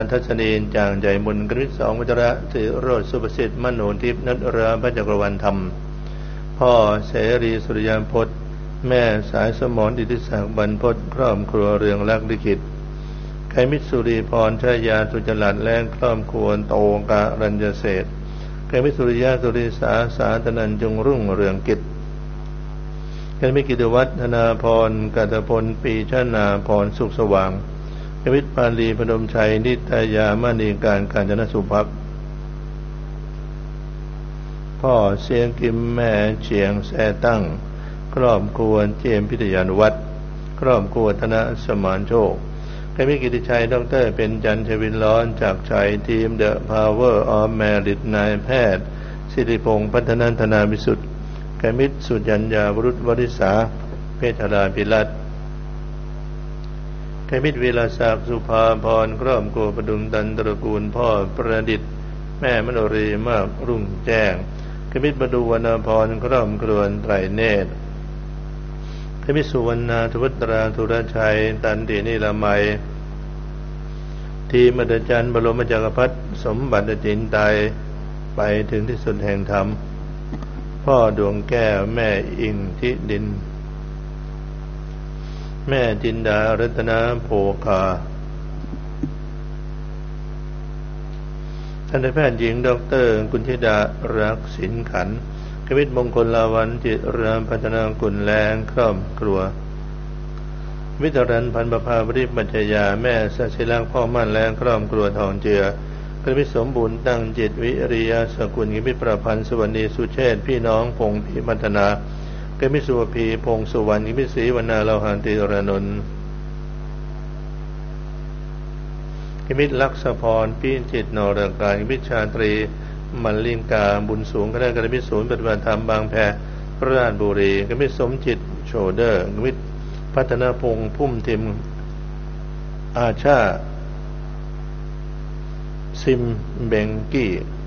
ทัศนีจางใจมุนกฤษสองวัชระสิโรจน์สุประสิทธิ์มโนทิพย์นัทราพระจักรวรรณธรรมพ่อเสรีสุริยพจน์แม่สายสมรดิติศักดิ์บรรพตครอบครัวเรืองรักลิขิตไขมิตรสุรีพรชยาสุจรัตน์และครอบครัวโตกะรัญญเศรษฐ์ไขมิตรสุริยาสุริสาสาธนันจงรุ่งเรืองกิจไขมิตรกิติวัฒน์ธนาพรกัตพลปีชนาพรสุขสว่างไขมิตรปาลีพนมชัยนิตยามณีการกาญจนสุภักดิ์พ่อเสียงกิมแม่เฉียงแซ่ตั้งครอบครัวเจมพิทยานุวัฒน์ครอบครัวธนสมานโชคไขมิตรกิติชัยดรเป็นจันทวินร้อนจากชัยทีมเดอะพาวเวอร์ออฟแมริตนายแพทย์สิริพงษ์พัฒนันธนาวิสุทธิ์ไขมิตรสุจัญญาวรุษวริษาเพชรราภิรัตน์ไขมิตรวีรศักดิ์สุภาพรครอบครัวประดุงตันตระกูลพ่อประดิษฐ์แม่มโนรีมากรุ่งแจ้งไขมิตรบดูวรรณพรครอบครัวไตรเนตรไขมิตรสุวรรณาทวัตราธุรชัยตันตินิรมัยทีมอัศจรรย์บรมจักรพรรดิสมบัติจินไตรไปถึงที่สุดแห่งธรรมพ่อดวงแก้วแม่อิงทิดินแม่จินดารัตนาโภคาทันตแพทย์หญิงดร.กุลธิดารักษินขันธ์ไขมิตรมงคลลาวันจิรามพัฒนากุลแรงครอบครัววิตรันพันประภาบริปัญญยาแม่สัชิลักษ์พ่อมั่นแรงครอบครัวทองเจือไขมิตรสมบูรณ์ตั้งจิตวิริยะสกุลไขมิตรประพันธ์สุวรรณีสุเชษฐ์พี่น้องพงศ์พิพัฒนาไขมิตรสุวพีพงศ์สุวรรณไขมิตรศรีวรรณาเลาหานติรานนท์ไขมิตรลักษพรพี่จิตนรการไขมิตรชาตรีมัลลิงกาบุญสูงคณะไขมิตรศูนย์ปฏิบัติธรรมบางแพราชบุรีไขมิตรสมจิตโชเดอร์ไขมิตรพัฒนาพงศ์พุ่มทิมอาชาซิมเบงกี้